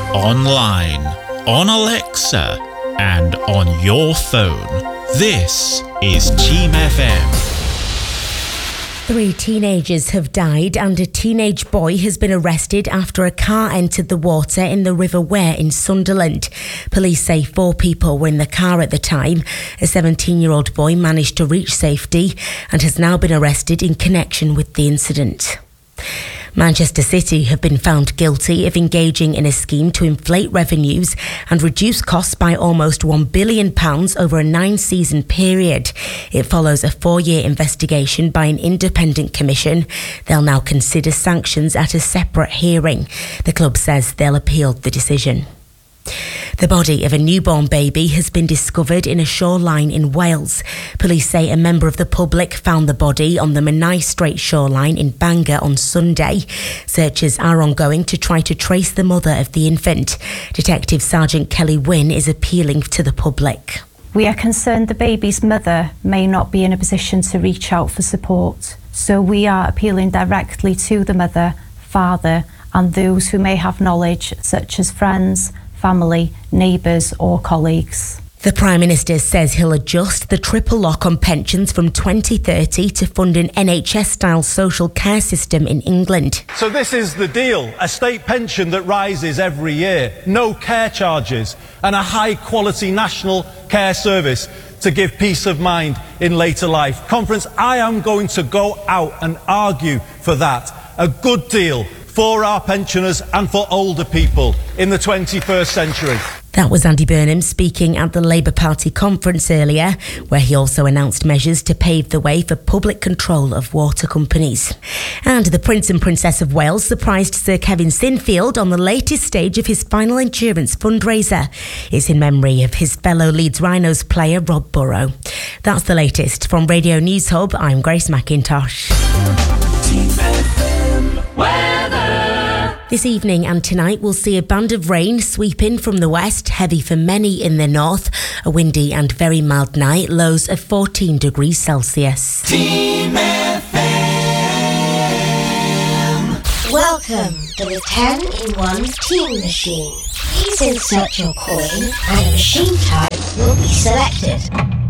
online, on Alexa, and on your phone. This is Team FM. 3 teenagers have died and a teenage boy has been arrested after a car entered the water in the River Wear in Sunderland. Police say 4 people were in the car at the time. A 17-year-old boy managed to reach safety and has now been arrested in connection with the incident. Manchester City have been found guilty of engaging in a scheme to inflate revenues and reduce costs by almost £1 billion over a 9-season period. It follows a 4-year investigation by an independent commission. They'll now consider sanctions at a separate hearing. The club says they'll appeal the decision. The body of a newborn baby has been discovered in a shoreline in Wales. Police say a member of the public found the body on the Menai Strait shoreline in Bangor on Sunday. Searches are ongoing to try to trace the mother of the infant. Detective Sergeant Kelly Wynne is appealing to the public. We are concerned the baby's mother may not be in a position to reach out for support. So we are appealing directly to the mother, father, and those who may have knowledge, such as friends, family, neighbours or colleagues. The Prime Minister says he'll adjust the triple lock on pensions from 2030 to fund an NHS-style social care system in England. So this is the deal, a state pension that rises every year, no care charges and a high-quality national care service to give peace of mind in later life. Conference, I am going to go out and argue for that. A good deal for our pensioners and for older people in the 21st century. That was Andy Burnham speaking at the Labour Party conference earlier, where he also announced measures to pave the way for public control of water companies. And the Prince and Princess of Wales surprised Sir Kevin Sinfield on the latest stage of his final insurance fundraiser. It's in memory of his fellow Leeds Rhinos player Rob Burrow. That's the latest. From Radio News Hub, I'm Grace McIntosh. Team FM weather. This evening and tonight we'll see a band of rain sweep in from the west, heavy for many in the north. A windy and very mild night, lows of 14 degrees Celsius. Team FM. Welcome to the 10-in-1 Team Machine. Please insert your coin and a machine type will be selected.